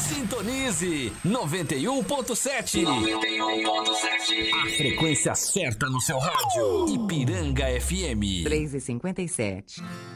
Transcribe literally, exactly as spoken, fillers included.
Sintonize noventa e um ponto sete. noventa e um ponto sete. A frequência certa no seu rádio. Ipiranga F M. três e cinquenta e sete.